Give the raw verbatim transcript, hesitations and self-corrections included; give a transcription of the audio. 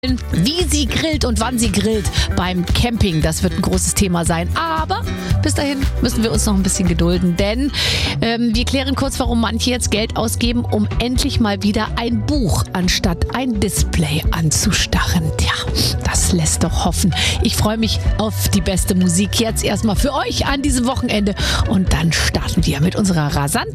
Wie sie grillt und wann sie grillt beim Camping, das wird ein großes Thema sein. Aber bis dahin müssen wir uns noch ein bisschen gedulden, denn ähm, wir klären kurz, warum manche jetzt Geld ausgeben, um endlich mal wieder ein Buch anstatt ein Display anzustarren. Tja, das lässt doch hoffen. Ich freue mich auf die beste Musik jetzt erstmal für euch an diesem Wochenende und dann starten wir mit unserer rasanten